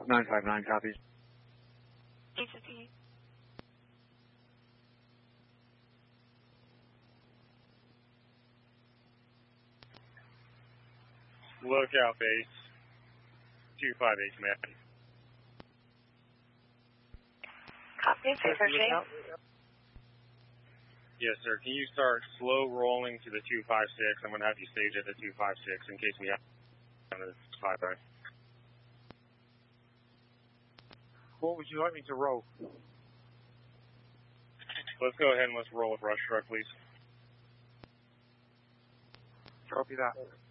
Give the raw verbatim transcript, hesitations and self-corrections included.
nine five nine copies. eight fifty. Lookout base. two five eight, command. Copy, three thirty. Yes, sir. Can you start slow rolling to the two five six? I'm going to have you stage at the two five six in case we have the five five. What would you like me to roll? Let's go ahead and let's roll with rush truck, please. Copy that.